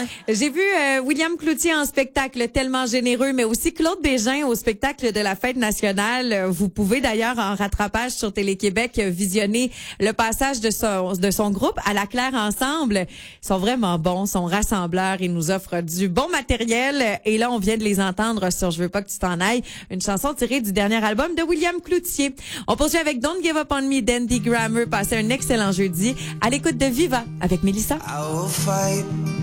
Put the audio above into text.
J'ai vu William Cloutier en spectacle tellement généreux, mais aussi Claude Bégin au spectacle de la Fête nationale. Vous pouvez d'ailleurs en rattrapage sur Télé-Québec visionner le passage de son groupe à la Claire ensemble. Ils sont vraiment bons, sont rassembleurs, ils nous offrent du bon matériel. Et là, on vient de les entendre sur Je veux pas que tu t'en ailles, une chanson tirée du dernier album de William Cloutier. On poursuit avec Don't Give Up on Me d'Andy Grammer. Passez un excellent jeudi à l'écoute de Viva avec Mélissa. I will fight